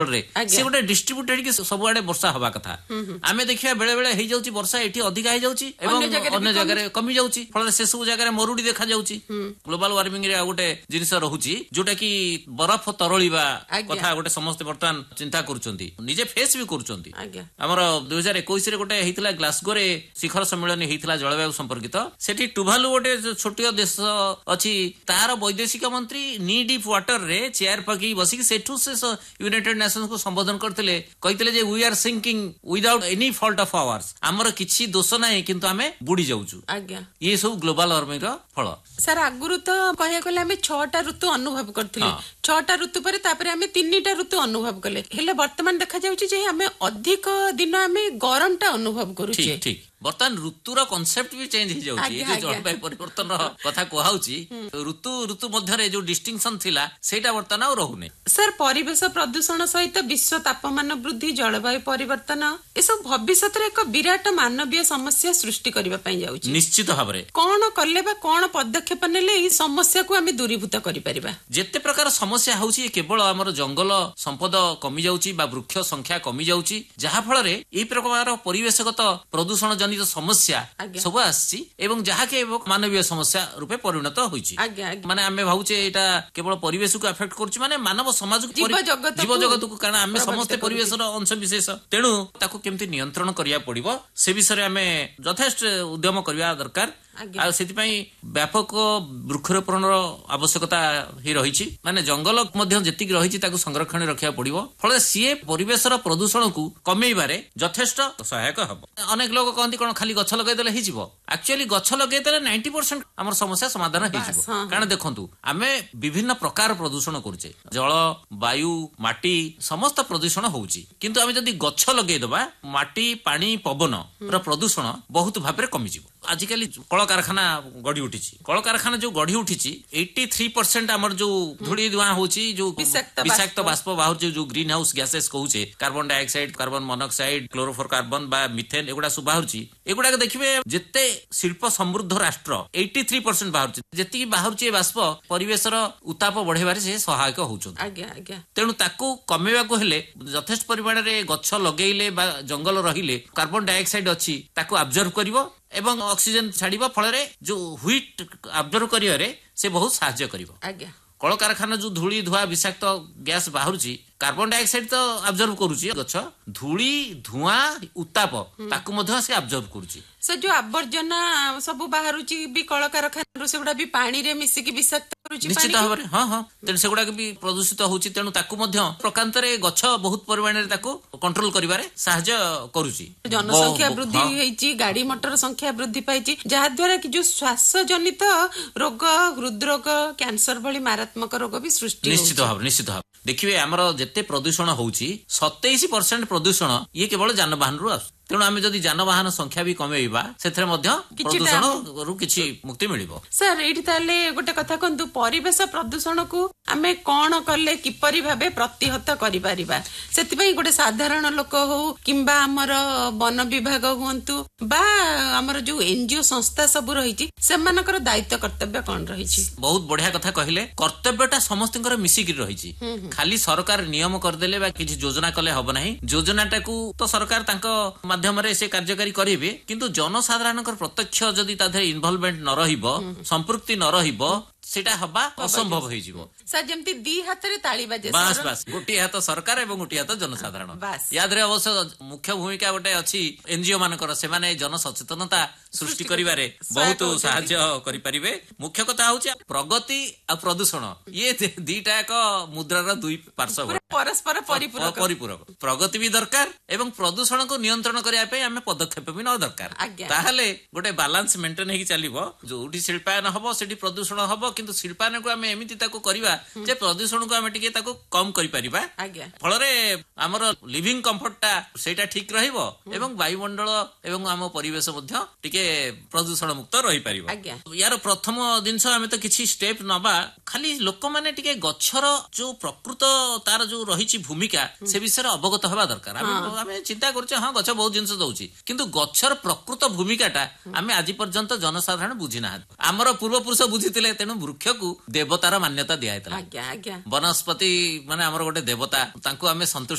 से गोटे डिस्ट्रीब्यूटेड कि सबुआडे वर्षा हवा कथा आमे देखिया बेले बेले हे जाउची वर्षा एठी अधिका हे जाउची एवं अन्य जगह कमी जाउची फल से सब जगह मरुडी देखा जाउची ग्लोबल वार्मिंग रे गोटे जिनिस रहुची जोटा कि बरफ तरळीबा कथा गोटे समस्त वर्तमान चिंता करूचंती निजे फेस भी करूचंती हमर 2021 रे गोटे हेतिला ग्लासगो रे शिखर सम्मेलन हेतिला जलवायु संपर्कित सेठी टुभालु गोटे छोटियो देश अछि तार वैदेशिक मंत्री नी डीप वाटर रे चेयर पकी बसी सेठू से यूनाइटेड नेशंस को संबोधन करथिले कहितले जे we are sinking without any fault of hours हमर किछि दोष नाही किंतु हमें बुडी जाउछु ये सब ग्लोबल वार्मिंग रो फल सर आगुरु तो कहया कले हमें 6टा ऋतु अनुभव करथिले 6टा ऋतु पर तापर हमें 3टा ऋतु अनुभव कले हेले वर्तमान देखा जाउछि जे हमें अधिक दिन हमें गरमटा अनुभव करूछि ठीक बर्तमान ऋतुर कॉन्सेप्ट भी चेंज हो जाउछि जे जलवायु परिवर्तन कथा कहउछि ऋतु मध्य जो डिस्टिंक्शन थिला सेटा वर्तमान आ रहउने सर परिवेश प्रदूषण सहित विश्व तापमान वृद्धि जलवायु परिवर्तन ए सब भविष्यत रे एक विराट मानवीय समस्या सृष्टि करबा पई जाउछि निश्चित भाबरे कोन करले बा कोन पदक्षेप नेले ई समस्या को हमें दूरीभूत करि परिबा जेते प्रकार समस्या होउछि केवल हमर जंगल संपद कमी जाउछि बा वृक्ष संख्या कमी जाउछि जहा फल रे ई प्रकार परिवेशगत प्रदूषण जनित समस्या सब आछि एवं जहा के मानवीय समस्या रूपे परिणत होइछि माने आमे भाउचे एटा केवल परिवेश को अफेक्ट करछि माने मानव समाज को जीव जगत को कारण आमे समस्त परिवेश रो अंश विशेष तेणु ताको केमति नियंत्रण करिया पड़िबो से विषय रे आमे यथेष्ट उद्यम करिया दरकार आ सेति पई व्यापक वृक्षरोपण आवश्यकता ही रहिछि माने जंगल मध्य जेति रहिछि ताको संरक्षण रखिया पड़िबो फले सीए परिवेश रो प्रदूषण को कमेइबारे यथेष्ट सहायक हबो अनेक लोग कहंती कोन खाली गछ लगाइ देले हि जिवो एक्चुअली गछ लगाइ देले 90% हमर समस्या समाधान हि जिवो कारण देखंतु आमे विभिन्न प्रकार प्रदूषण करछे जल वायु माटी समस्त प्रदूषण होउछि किंतु आमे जदी गछ लगाइ दबा माटी पानी पवन रो प्रदूषण बहुत भाबरे कमी जिवो आजिकली कल कारखाना गढ़ी उठी कल कारखाना जो गढ़ी उठी 83% आमर जो धूली धुआं होची जो विषाक्त बाष्प बाहर जो green house gases कहूचे carbon dioxide carbon monoxide chlorofluorocarbon बा मिथेन एगुडा सब बाहरची एगुडा देखिबे जेते शिल्प समृद्ध राष्ट्र 83% बाहरची जेति बाहरची बाष्प परिवेश रो उताप बढ़ेबारे से सहायक होउछन तेणु ताकू कमेबा को हेले यथेष्ट परिमाण रे गछ लगेइले बा जंगल रहिले कार्बन डाइऑक्साइड अछि ताकू ऑब्जर्व करिवो एवं ऑक्सीजन छाड़िबा फल रे जो हीट ऑब्जर्व करियो से बहुत सहायता करिवो कल कारखाना जो धूली धुआ विषाक्त गैस बाहरुची कार्बन डाइऑक्साइड तो ऑब्जर्व करूची गछ धूली धुआं उताप ताकू मध्य से ऑब्जर्व करूची से जो आवर्जना सब बाहरुची भी कल कारखाना सेगुडा भी पानी रे मिसी की विषाक्त करूची निश्चित भाबरे हां तेन सेगुडा के भी प्रदूषित होउची तेनु ताकू मध्य प्रकांत रे गछ बहुत परिमाण रे ताकू कंट्रोल करिवारे सहायता करूची जनसंख्या वृद्धि हेची गाड़ी मोटर संख्या वृद्धि पाइची जहा द्वारा कि जो श्वास जनित रोग हृदरोग कैंसर भली मारात्मक रोग भी सृष्टि निश्चित भाबरे देखिए हमर जेते प्रदूषण होउची 27% प्रदूषण ये केवल जानवाहन रु आसु तेणु आमे जदि जानवाहन संख्या भी कमेइबा सेथरे मध्य प्रदूषण रु किछि मुक्ति मिलिबो सर एठी ताले गोटे कथा कहंतु परिवेश प्रदूषण को आमे कोन करले किपरि भाबे प्रतिहत करि परिबा सेति पई गोटे साधारण लोक हो किंबा हमर वन विभाग होंतु बा हमर जो एनजीओ संस्था सब रहिछि सेमानकर दायित्व कर्तव्य कोन रहिछि बहुत बढ़िया कथा कहिले कर्तव्यटा समस्तकर मिसी कि रहिछि खाली सरकार नियम कर देले बा किछि योजना कले हबो नाही योजनाटा को तो सरकार तांको माध्यम से कार्यकारी करेंगे किंतु जनसाधारण प्रत्यक्ष जदि ताधे इन्वॉल्वमेंट न रहिबो संपृक्ति न रहिबो सेटा हबा असंभव होई जिवो सर जेमती दी हाथ रे ताली बाजे बस गोटी हाथ सरकार एवं गोटी हाथ जनसाधारण याद रे अवश्य मुख्य भूमिका गोटे अछि एनजीओ मानकर से माने जन सचेतनता सृष्टि करिवारे बहुत सहायता करि परिबे मुख्य कथा होछि प्रगति आ प्रदूषण ये दीटा एक मुद्रार दुई पार्श्व परस्पर परिपूरक प्रगति भी दरकार एवं प्रदूषण को नियंत्रण करिया पे हमें पदक्षेप भी न दरकार ताहले गोटे बैलेंस मेंटेन हेकि चलिबो जोठी शिल्पायन हबो सेठी प्रदूषण हबो किंतु शिल्पायन को हमें एमिति ताको करिवा जे प्रदूषण को हमें टिके ताको कम करि परिबा फल रे हमर लिविंग कंफर्टटा सेटा ठीक रहिबो एवं वायुमंडल एवं हम परिवेश मध्य टिके प्रदूषण मुक्त रहि परिबो यार प्रथम दिनस हमें तो किछि स्टेप नबा खाली लोक माने टिके गछर जो प्रकृत तार जो रहिछि भूमिका से विषय अवगत हवा दरकार हमें चिंता करछे हां गछ बहुत जिंस दउछि किंतु गछर प्रकृत भूमिकाटा हमें आज पर्यंत जनसाधारण बुझी ना हमर पूर्व पुरुष बुझितिले तेनु वृक्ष को देवतार मान्यता दिया वनस्पति माने हमर गोटे देवता तांको हमें संतुष्ट